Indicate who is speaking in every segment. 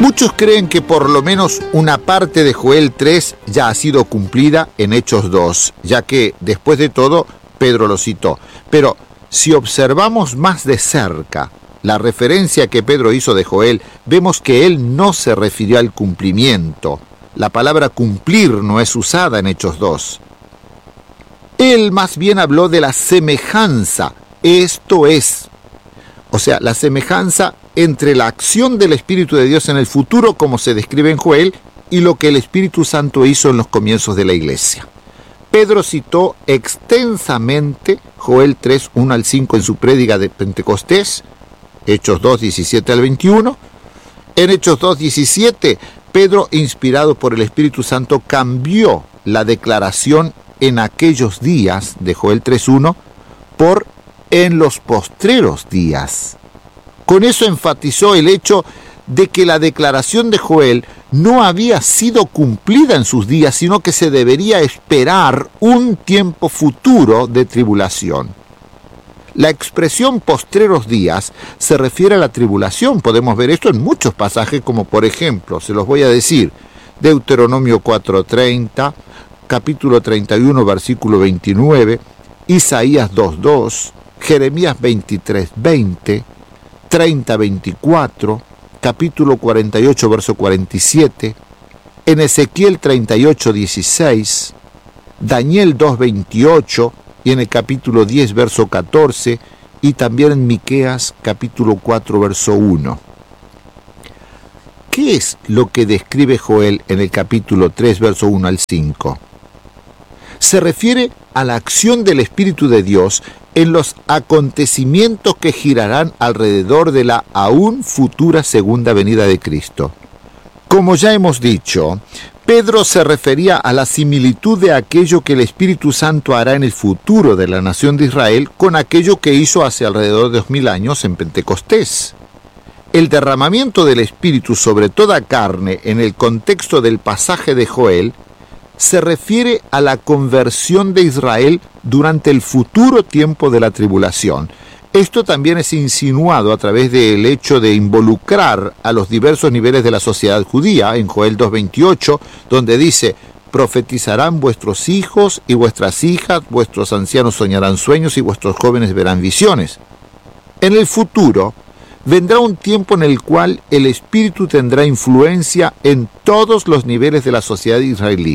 Speaker 1: Muchos creen que por lo menos una parte de Joel 3 ya ha sido cumplida en Hechos 2, ya que, después de todo, Pedro lo citó. Pero si observamos más de cerca la referencia que Pedro hizo de Joel, vemos que él no se refirió al cumplimiento. La palabra cumplir no es usada en Hechos 2. Él más bien habló de la semejanza, esto es, o sea, la semejanza entre la acción del Espíritu de Dios en el futuro, como se describe en Joel, y lo que el Espíritu Santo hizo en los comienzos de la iglesia. Pedro citó extensamente Joel 3, 1 al 5 en su prédica de Pentecostés, Hechos 2, 17 al 21. En Hechos 2, 17, Pedro, inspirado por el Espíritu Santo, cambió la declaración en aquellos días de Joel 3, 1 por en los postreros días. Con eso enfatizó el hecho de que la declaración de Joel no había sido cumplida en sus días, sino que se debería esperar un tiempo futuro de tribulación. La expresión postreros días se refiere a la tribulación. Podemos ver esto en muchos pasajes, como por ejemplo, se los voy a decir, Deuteronomio 4:30, capítulo 31, versículo 29, Isaías 2:2, Jeremías 23:20, 30:24, capítulo 48, verso 47, en Ezequiel 38:16, Daniel 2:28 y en el capítulo 10, verso 14, y también en Miqueas capítulo 4, verso 1. ¿Qué es lo que describe Joel en el capítulo 3, verso 1 al 5? Se refiere a la acción del Espíritu de Dios en los acontecimientos que girarán alrededor de la aún futura segunda venida de Cristo. Como ya hemos dicho, Pedro se refería a la similitud de aquello que el Espíritu Santo hará en el futuro de la nación de Israel con aquello que hizo hace alrededor de 2000 años en Pentecostés. El derramamiento del Espíritu sobre toda carne en el contexto del pasaje de Joel se refiere a la conversión de Israel durante el futuro tiempo de la tribulación. Esto también es insinuado a través del hecho de involucrar a los diversos niveles de la sociedad judía en Joel 2:28, donde dice: profetizarán vuestros hijos y vuestras hijas, vuestros ancianos soñarán sueños y vuestros jóvenes verán visiones. En el futuro vendrá un tiempo en el cual el Espíritu tendrá influencia en todos los niveles de la sociedad israelí.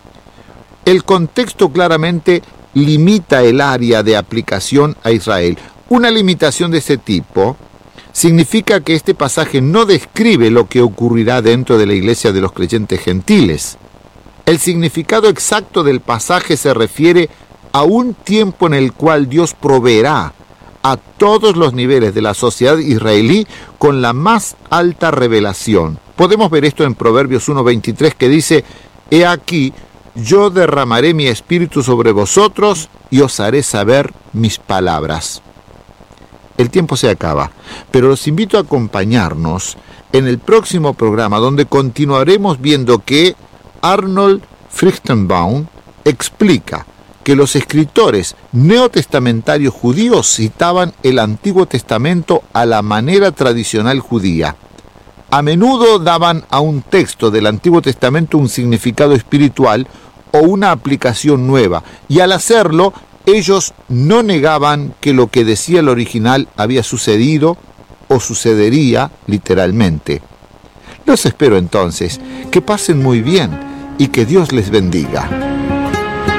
Speaker 1: El contexto claramente limita el área de aplicación a Israel. Una limitación de ese tipo significa que este pasaje no describe lo que ocurrirá dentro de la iglesia de los creyentes gentiles. El significado exacto del pasaje se refiere a un tiempo en el cual Dios proveerá a todos los niveles de la sociedad israelí con la más alta revelación. Podemos ver esto en Proverbios 1:23, que dice: he aquí, yo derramaré mi espíritu sobre vosotros y os haré saber mis palabras. El tiempo se acaba, pero los invito a acompañarnos en el próximo programa, donde continuaremos viendo que Arnold Fruchtenbaum explica que los escritores neotestamentarios judíos citaban el Antiguo Testamento a la manera tradicional judía. A menudo daban a un texto del Antiguo Testamento un significado espiritual o una aplicación nueva, y al hacerlo, ellos no negaban que lo que decía el original había sucedido o sucedería literalmente. Los espero entonces, que pasen muy bien y que Dios les bendiga.